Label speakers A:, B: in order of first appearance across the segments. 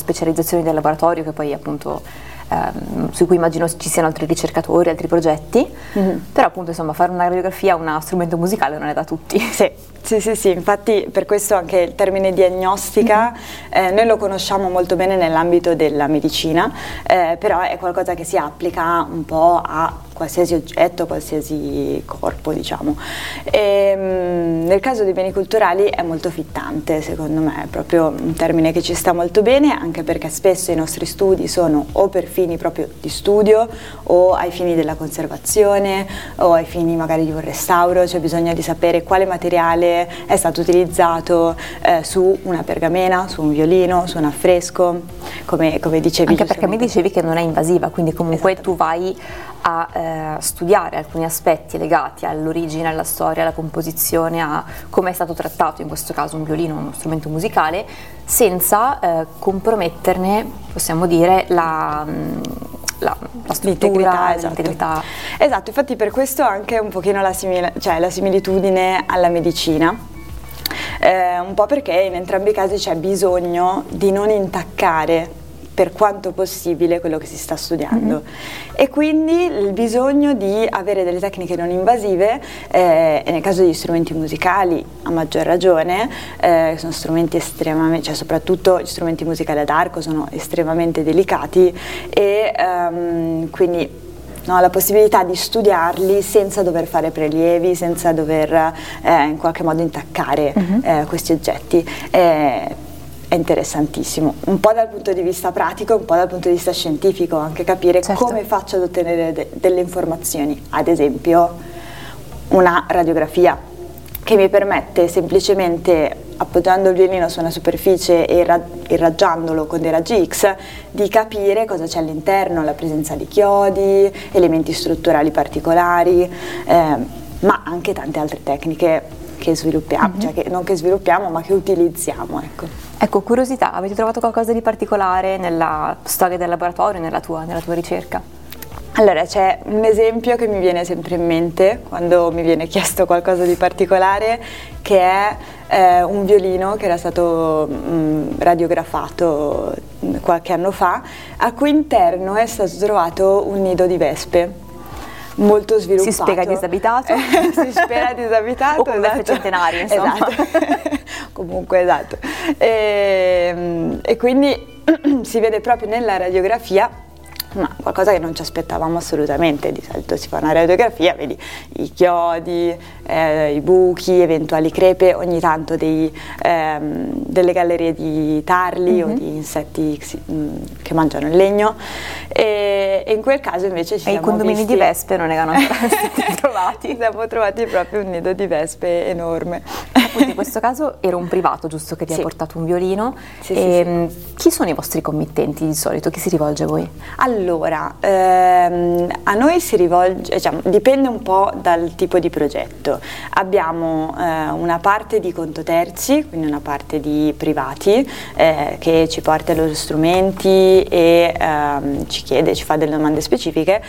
A: specializzazioni del laboratorio che poi appunto su cui immagino ci siano altri ricercatori, altri progetti, però appunto insomma fare una radiografia a uno strumento musicale non è da tutti.
B: Sì, infatti per questo anche il termine diagnostica noi lo conosciamo molto bene nell'ambito della medicina, però è qualcosa che si applica un po' a qualsiasi oggetto, qualsiasi corpo, diciamo. Nel caso dei beni culturali è molto fittante, secondo me, è proprio un termine che ci sta molto bene, anche perché spesso i nostri studi sono o per fini proprio di studio o ai fini della conservazione o ai fini magari di un restauro, c'è bisogno di sapere quale materiale è stato utilizzato su una pergamena, su un violino, su un affresco, come dicevi.
A: Anche perché mi dicevi che non è invasiva, quindi comunque tu vai a studiare alcuni aspetti legati all'origine, alla storia, alla composizione, a come è stato trattato in questo caso un violino, uno strumento musicale, senza comprometterne, possiamo dire, la struttura, l'integrità.
B: Esatto, infatti per questo anche un pochino la similitudine alla medicina. Un po' perché in entrambi i casi c'è bisogno di non intaccare per quanto possibile quello che si sta studiando e quindi il bisogno di avere delle tecniche non invasive e nel caso degli strumenti musicali a maggior ragione sono strumenti estremamente, cioè soprattutto gli strumenti musicali ad arco sono estremamente delicati e quindi la possibilità di studiarli senza dover fare prelievi, senza dover in qualche modo intaccare questi oggetti. È interessantissimo, un po' dal punto di vista pratico, un po' dal punto di vista scientifico, anche capire come faccio ad ottenere delle informazioni, ad esempio una radiografia che mi permette semplicemente, appoggiando il violino su una superficie e irraggiandolo con dei raggi X, di capire cosa c'è all'interno, la presenza di chiodi, elementi strutturali particolari, ma anche tante altre tecniche che sviluppiamo, cioè non che sviluppiamo ma che utilizziamo,
A: Ecco, curiosità, avete trovato qualcosa di particolare nella storia del laboratorio, nella tua ricerca?
B: Allora, c'è un esempio che mi viene sempre in mente quando mi viene chiesto qualcosa di particolare, che è un violino che era stato radiografato qualche anno fa, a cui interno è stato trovato un nido di vespe. Molto sviluppato.
A: Si spiega disabitato.
B: Si spera disabitato.
A: O con vespe centenarie, insomma.
B: Esatto. Comunque, esatto. E quindi si vede proprio nella radiografia qualcosa che non ci aspettavamo assolutamente. Di solito si fa una radiografia, vedi i chiodi, i buchi, eventuali crepe, ogni tanto delle gallerie di tarli o di insetti che mangiano il legno, e in quel caso invece
A: i condomini di vespe non erano stati trovati.
B: Ci siamo trovati proprio un nido di vespe enorme.
A: Appunto, in questo caso era un privato, giusto, che ti ha portato un violino. Chi sono i vostri committenti di solito? Chi si rivolge a voi?
B: Allora, a noi si rivolge, diciamo, dipende un po' dal tipo di progetto. Abbiamo una parte di conto terzi, quindi una parte di privati che ci porta i loro strumenti e ci fa delle domande specifiche.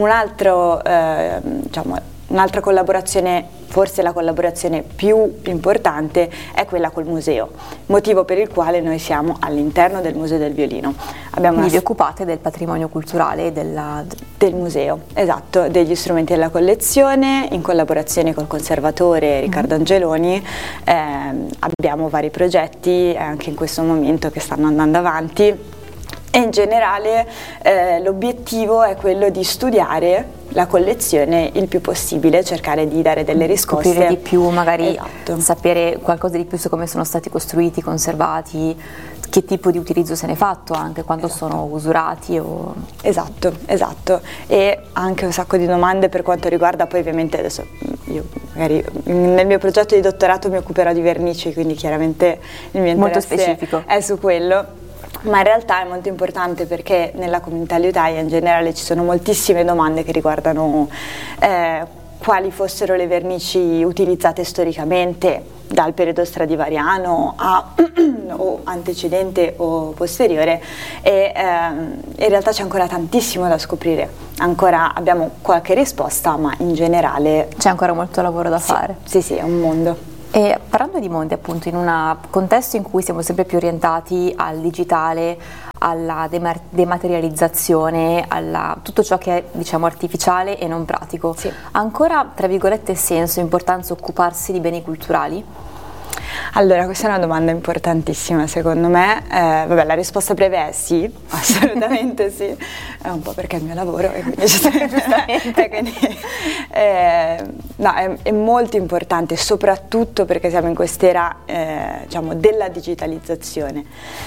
B: Un'altra collaborazione, forse la collaborazione più importante, è quella col museo, motivo per il quale noi siamo all'interno del Museo del Violino.
A: Quindi vi occupate del patrimonio culturale
B: del museo, esatto, degli strumenti della collezione, in collaborazione col conservatore Riccardo Angeloni. Abbiamo vari progetti anche in questo momento che stanno andando avanti. E in generale l'obiettivo è quello di studiare la collezione il più possibile, cercare di dare delle risposte.
A: Scoprire di più, magari sapere qualcosa di più su come sono stati costruiti, conservati, che tipo di utilizzo se ne è fatto, anche quando sono usurati.
B: Esatto. E anche un sacco di domande per quanto riguarda, poi ovviamente adesso io magari nel mio progetto di dottorato mi occuperò di vernici, quindi chiaramente il mio interesse è su quello. Ma in realtà è molto importante perché nella comunità liutaia in generale ci sono moltissime domande che riguardano quali fossero le vernici utilizzate storicamente dal periodo stradivariano o antecedente o posteriore, e in realtà c'è ancora tantissimo da scoprire, ancora abbiamo qualche risposta, ma in generale
A: c'è ancora molto lavoro da fare.
B: Sì, è un mondo.
A: E parlando di mondi, appunto, in un contesto in cui siamo sempre più orientati al digitale, alla dematerializzazione, a tutto ciò che è, diciamo, artificiale e non pratico.
B: Sì.
A: Ha ancora, tra virgolette, senso e importanza occuparsi di beni culturali?
B: Allora, questa è una domanda importantissima secondo me. Vabbè, la risposta breve è sì, assolutamente sì, è un po' perché è il mio lavoro e quindi, no, è molto importante, soprattutto perché siamo in quest'era diciamo, della digitalizzazione.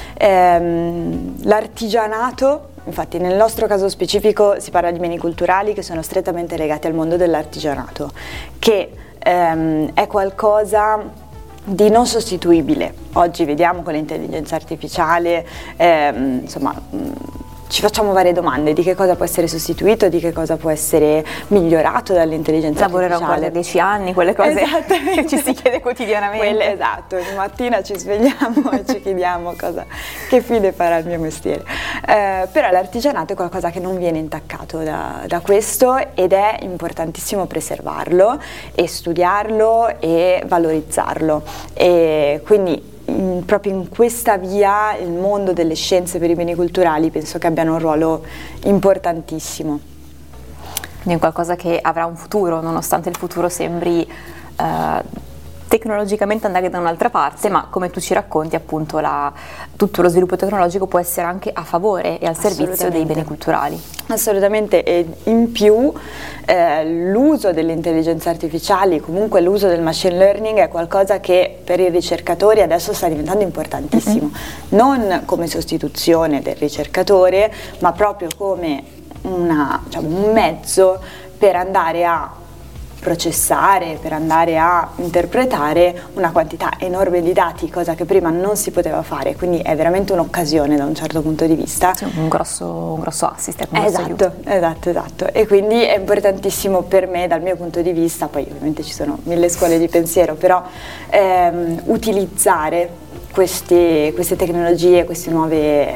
B: L'artigianato, infatti nel nostro caso specifico si parla di beni culturali che sono strettamente legati al mondo dell'artigianato, che è qualcosa di non sostituibile. Oggi vediamo con l'intelligenza artificiale, insomma, ci facciamo varie domande di che cosa può essere sostituito, di che cosa può essere migliorato dall'intelligenza artificiale.
A: Lavorerò ancora 10 anni, quelle cose che ci si chiede quotidianamente.
B: Esatto, ogni mattina ci svegliamo e ci chiediamo che fine farà il mio mestiere. Però l'artigianato è qualcosa che non viene intaccato da questo ed è importantissimo preservarlo e studiarlo e valorizzarlo. E quindi proprio in questa via il mondo delle scienze per i beni culturali penso che abbiano un ruolo importantissimo.
A: Quindi è qualcosa che avrà un futuro, nonostante il futuro sembri tecnologicamente andare da un'altra parte, ma come tu ci racconti appunto tutto lo sviluppo tecnologico può essere anche a favore e al servizio dei beni culturali.
B: Assolutamente, e in più l'uso delle intelligenze artificiali, comunque l'uso del machine learning è qualcosa che per i ricercatori adesso sta diventando importantissimo, non come sostituzione del ricercatore, ma proprio come un mezzo per andare a processare, per andare a interpretare una quantità enorme di dati, cosa che prima non si poteva fare, quindi è veramente un'occasione da un certo punto di vista.
A: Sì, un grosso assist, un grosso aiuto.
B: Esatto, e quindi è importantissimo per me dal mio punto di vista, poi ovviamente ci sono 1000 scuole di pensiero, però utilizzare queste tecnologie, questi nuovi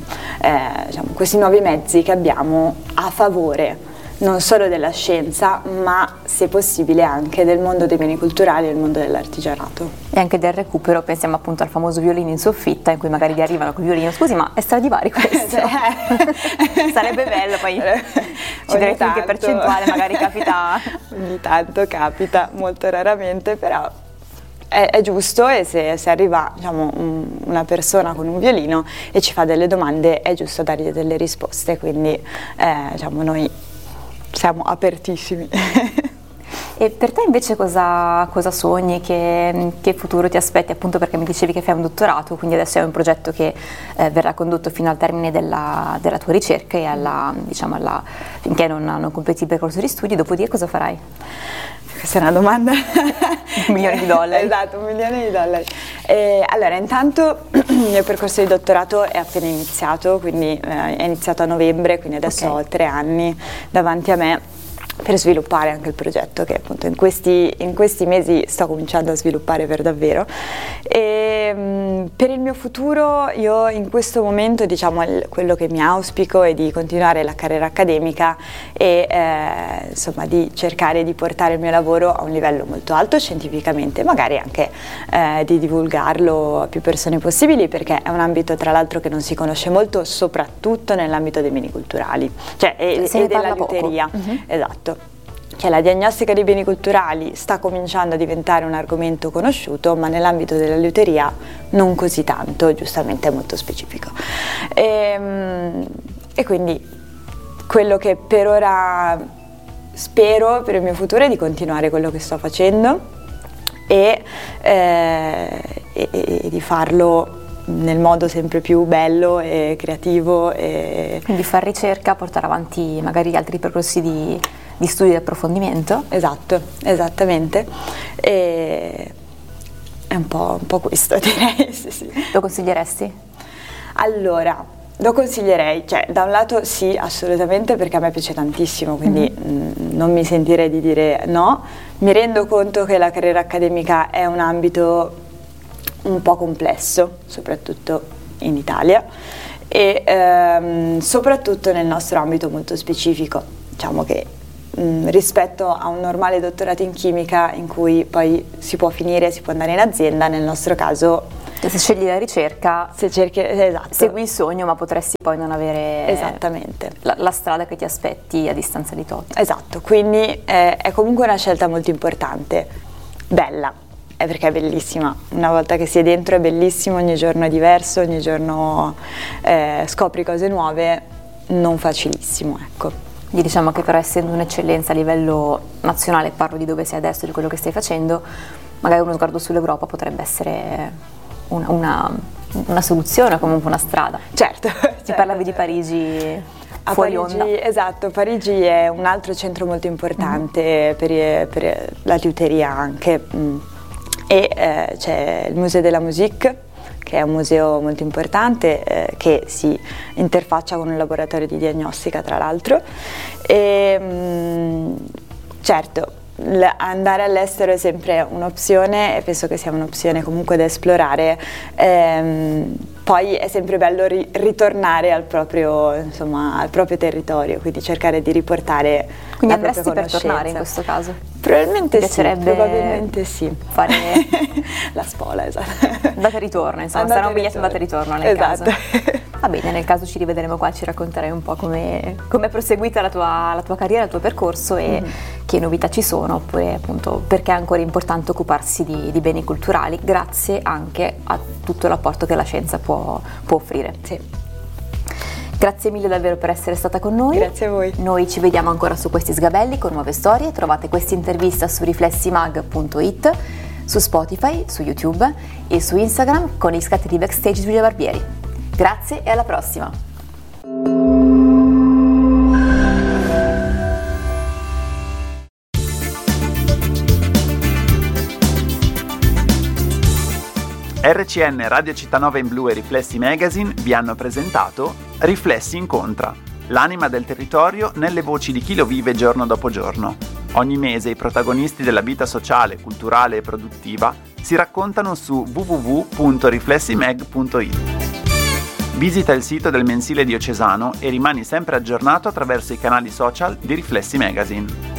B: mezzi che abbiamo a favore non solo della scienza, ma se possibile anche del mondo dei beni culturali e del mondo dell'artigianato.
A: E anche del recupero, pensiamo appunto al famoso violino in soffitta in cui magari vi arrivano col violino, scusi ma è Stradivari questo? Sarebbe bello, poi ci direte in che percentuale magari capita.
B: Ogni tanto capita, molto raramente, però è giusto, e se arriva una persona con un violino e ci fa delle domande è giusto dargli delle risposte, quindi noi siamo apertissimi.
A: E per te invece cosa sogni, che futuro ti aspetti, appunto perché mi dicevi che fai un dottorato, quindi adesso è un progetto che verrà condotto fino al termine della tua ricerca e finché non completi il percorso di studi, dopodiché cosa farai?
B: Questa è una domanda.
A: $1 milione.
B: Esatto, $1 milione. Allora, intanto il mio percorso di dottorato è appena iniziato, quindi è iniziato a novembre, quindi adesso ho 3 anni davanti a me per sviluppare anche il progetto che appunto in questi mesi sto cominciando a sviluppare per davvero. E per il mio futuro io in questo momento quello che mi auspico è di continuare la carriera accademica e di cercare di portare il mio lavoro a un livello molto alto scientificamente, magari anche di divulgarlo a più persone possibili, perché è un ambito tra l'altro che non si conosce molto, soprattutto nell'ambito dei beni culturali, e della luteria. Esatto. La diagnostica dei beni culturali sta cominciando a diventare un argomento conosciuto, ma nell'ambito della liuteria non così tanto, giustamente è molto specifico. E quindi quello che per ora spero per il mio futuro è di continuare quello che sto facendo e di farlo nel modo sempre più bello e creativo.
A: Quindi fare ricerca, portare avanti magari altri percorsi di studi di approfondimento?
B: Esatto, esattamente. È un po' questo, direi. Sì.
A: Lo consiglieresti?
B: Allora, lo consiglierei, da un lato sì, assolutamente, perché a me piace tantissimo, quindi non mi sentirei di dire no. Mi rendo conto che la carriera accademica è un ambito un po' complesso, soprattutto in Italia, e soprattutto nel nostro ambito molto specifico. Diciamo che rispetto a un normale dottorato in chimica in cui poi si può finire, si può andare in azienda, nel nostro caso
A: Cioè, se scegli la ricerca,
B: esatto.
A: segui il sogno, ma potresti poi non avere
B: esattamente
A: la strada che ti aspetti a distanza di tot.
B: Esatto, quindi è comunque una scelta molto importante, bella, è perché è bellissima, una volta che sei dentro è bellissimo, ogni giorno è diverso, ogni giorno scopri cose nuove, non facilissimo, ecco.
A: Diciamo che però, essendo un'eccellenza a livello nazionale, parlo di dove sei adesso, di quello che stai facendo, magari uno sguardo sull'Europa potrebbe essere una soluzione o comunque una strada.
B: Certo.
A: Ti parlavi di Parigi fuori onda.
B: Esatto, Parigi è un altro centro molto importante per la liuteria anche, e c'è il Musée de la Musique, che è un museo molto importante che si interfaccia con un laboratorio di diagnostica, tra l'altro. E certo, andare all'estero è sempre un'opzione e penso che sia un'opzione comunque da esplorare. Poi è sempre bello ritornare al proprio territorio, quindi cercare di riportare
A: quindi
B: la propria conoscenza.
A: Per tornare in questo caso?
B: Probabilmente sì.
A: Fare
B: la spola, esatto.
A: Andata e ritorno, insomma, sarà un biglietto andata e ritorno nel
B: caso.
A: Va bene, nel caso ci rivedremo qua, ci racconterai un po' come è proseguita la tua carriera, il tuo percorso e che novità ci sono, oppure appunto perché è ancora importante occuparsi di beni culturali, grazie anche a tutto l'apporto che la scienza può offrire.
B: Sì.
A: Grazie mille davvero per essere stata con noi.
B: Grazie a voi.
A: Noi ci vediamo ancora su Questi Sgabelli con nuove storie. Trovate questa intervista su riflessimag.it, su Spotify, su YouTube e su Instagram con gli scatti di Backstage Giulia Barbieri. Grazie e alla prossima!
C: RCN, Radio Città in Blu e Riflessi Magazine vi hanno presentato Riflessi Incontra, l'anima del territorio nelle voci di chi lo vive giorno dopo giorno. Ogni mese i protagonisti della vita sociale, culturale e produttiva si raccontano su www.riflessimag.it. Visita il sito del mensile diocesano e rimani sempre aggiornato attraverso i canali social di Riflessi Magazine.